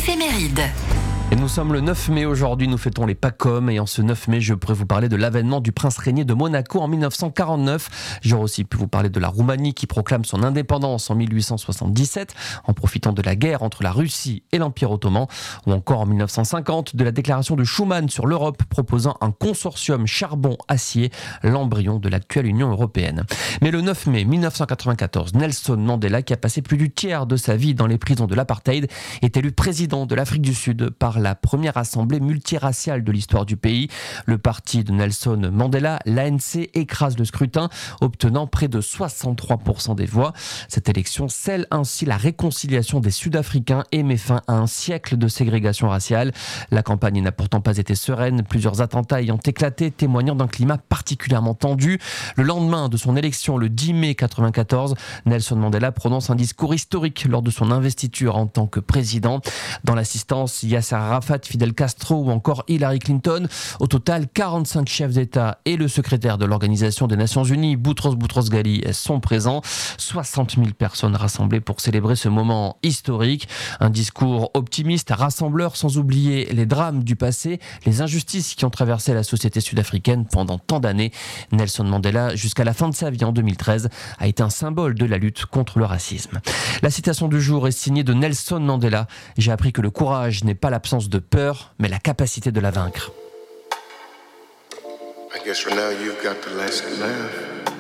Éphéméride. Et nous sommes le 9 mai aujourd'hui, nous fêtons les Pacômes et en ce 9 mai, je pourrais vous parler de l'avènement du prince régné de Monaco en 1949. J'aurais aussi pu vous parler de la Roumanie qui proclame son indépendance en 1877 en profitant de la guerre entre la Russie et l'Empire ottoman, ou encore en 1950 de la déclaration de Schuman sur l'Europe proposant un consortium charbon-acier, l'embryon de l'actuelle Union européenne. Mais le 9 mai 1994, Nelson Mandela, qui a passé plus du tiers de sa vie dans les prisons de l'apartheid, est élu président de l'Afrique du Sud par la première assemblée multiraciale de l'histoire du pays. Le parti de Nelson Mandela, l'ANC, écrase le scrutin, obtenant près de 63% des voix. Cette élection scelle ainsi la réconciliation des Sud-Africains et met fin à un siècle de ségrégation raciale. La campagne n'a pourtant pas été sereine, plusieurs attentats ayant éclaté, témoignant d'un climat particulièrement tendu. Le lendemain de son élection, le 10 mai 1994, Nelson Mandela prononce un discours historique lors de son investiture en tant que président. Dans l'assistance, Yasser Arafat, Fidel Castro ou encore Hillary Clinton. Au total, 45 chefs d'État et le secrétaire de l'Organisation des Nations Unies, Boutros Boutros-Ghali, sont présents. 60 000 personnes rassemblées pour célébrer ce moment historique. Un discours optimiste, rassembleur, sans oublier les drames du passé, les injustices qui ont traversé la société sud-africaine pendant tant d'années. Nelson Mandela, jusqu'à la fin de sa vie en 2013, a été un symbole de la lutte contre le racisme. La citation du jour est signée de Nelson Mandela. J'ai appris que le courage n'est pas l'absence de peur, mais la capacité de la vaincre. I guess for now you've got the last laugh.